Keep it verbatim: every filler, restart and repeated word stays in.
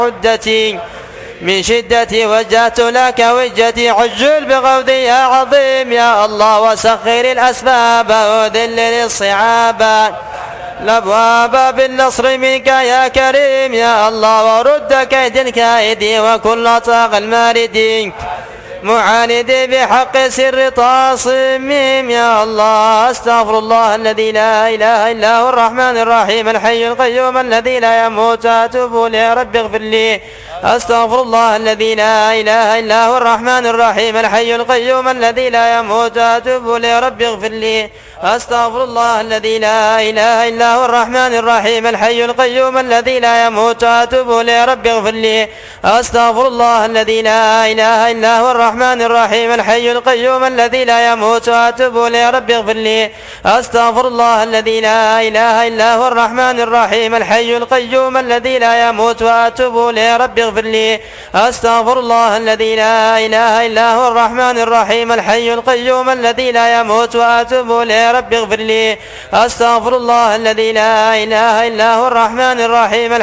عدتي من شدتي وجهت لك وجتي عجل بغوثي يا عظيم يا الله وسخر الأسباب وذلل الصعاب الأبواب بالنصر منك يا كريم يا الله ورد كيد الكائد وكل طاغ الماردين معاندي بحق سر طاصمهم يا الله استغفر الله الذي لا إله إلا هو الرحمن الرحيم الحي القيوم الذي لا يموت أتوب إليه رب اغفر لي استغفر الله الذي لا إله إلا هو الرحمن الرحيم الحي القيوم الذي لا يموت أتوب إليه رب اغفر لي استغفر الله الذي لا إله إلا هو الرحمن الرحيم الحي القيوم الذي لا يموت أتوب إليه رب اغفر لي استغفر الله الذي لا إله إلا هو الرحمن الرحيم الحي القيوم الذي لا يموت أتوب إليه رب اغفر لي استغفر الله الذي لا إله إلا هو الرحمن الرحيم الحي القيوم الذي لا يموت وأتوب إليه رب اغفر لي استغفر الله الذي لا إله إلا هو الرحمن الرحيم الحي القيوم الذي لا يموت وأتوب إليه رب اغفر لي استغفر الله الذي لا إله إلا هو الرحمن الرحيم